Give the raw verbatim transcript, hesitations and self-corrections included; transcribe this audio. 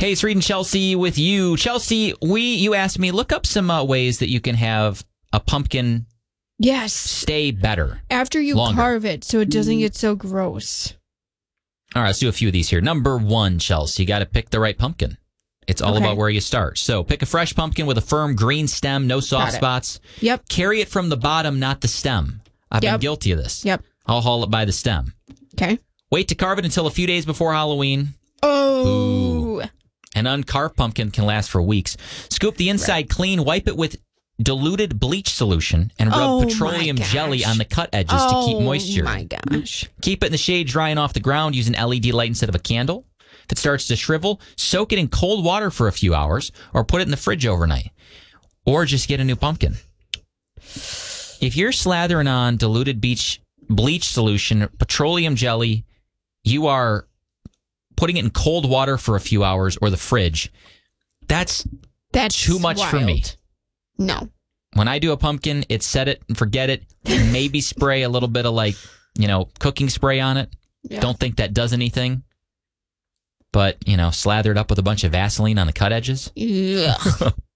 Hey, it's Reed and Chelsea with you. Chelsea, we you asked me, look up some uh, ways that you can have a pumpkin yes. stay better. After you longer. carve it so it doesn't get so gross. All right, let's do a few of these here. Number one, Chelsea, you got to pick the right pumpkin. It's all Okay. about where you start. So pick a fresh pumpkin with a firm green stem, no soft spots. Yep. Carry it from the bottom, not the stem. I've Yep. been guilty of this. Yep. I'll haul it by the stem. Okay. Wait to carve it until a few days before Halloween. Oh. Ooh. An uncarved pumpkin can last for weeks. Scoop the inside right. clean, wipe it with diluted bleach solution, and rub oh petroleum jelly on the cut edges oh to keep moisture. Oh my gosh. Keep it in the shade drying off the ground. Use an L E D light instead of a candle. If it starts to shrivel, soak it in cold water for a few hours or put it in the fridge overnight. Or just get a new pumpkin. If you're slathering on diluted beach, bleach solution, petroleum jelly, you are putting it in cold water for a few hours or the fridge. That's, That's too much wild. for me. No. When I do a pumpkin, it's set it and forget it. Maybe spray a little bit of like, you know, cooking spray on it. Yeah. Don't think that does anything. But, you know, slather it up with a bunch of Vaseline on the cut edges. Yeah.